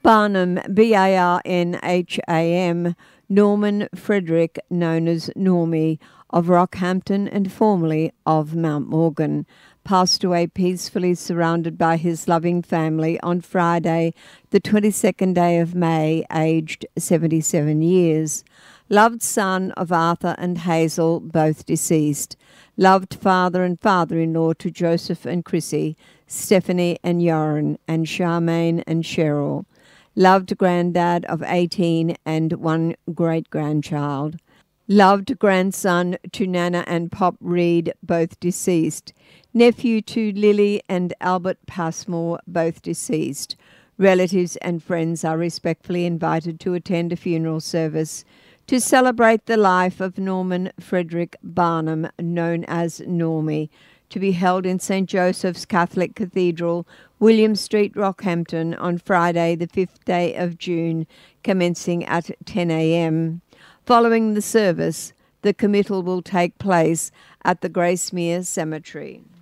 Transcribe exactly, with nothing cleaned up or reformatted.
Barnum, B A R N H A M, Norman Frederick, known as Normie, of Rockhampton and formerly of Mount Morgan, passed away peacefully surrounded by his loving family on Friday, the twenty-second day of May, aged seventy-seven years. Loved son of Arthur and Hazel, both deceased. Loved father and father-in-law to Joseph and Chrissy, Stephanie and Yoren, and Charmaine and Cheryl. Loved granddad of eighteen and one great-grandchild. Loved grandson to Nana and Pop Reed, both deceased. Nephew to Lily and Albert Passmore, both deceased. Relatives and friends are respectfully invited to attend a funeral service to celebrate the life of Norman Frederick Barnum, known as Normie, to be held in Saint Joseph's Catholic Cathedral, William Street, Rockhampton, on Friday, the fifth day of June, commencing at ten a.m. Following the service, the committal will take place at the Gracemere Cemetery.